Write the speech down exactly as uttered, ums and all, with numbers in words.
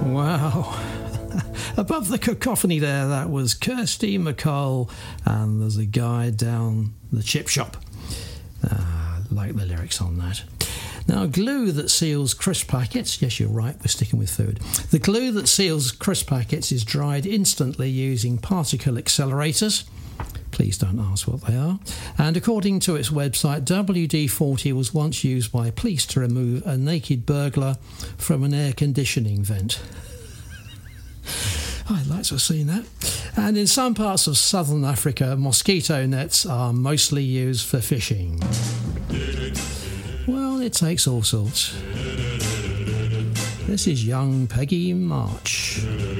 Wow. Above the cacophony there, that was Kirsty MacColl, and there's a guy down the chip shop. Uh, like the lyrics on that. Now, glue that seals crisp packets, yes, you're right, we're sticking with food. The glue that seals crisp packets is dried instantly using particle accelerators. Please don't ask what they are. And according to its website, W D forty was once used by police to remove a naked burglar from an air conditioning vent. I'd like to have seen that. And in some parts of southern Africa, mosquito nets are mostly used for fishing. Well, it takes all sorts. This is young Peggy March.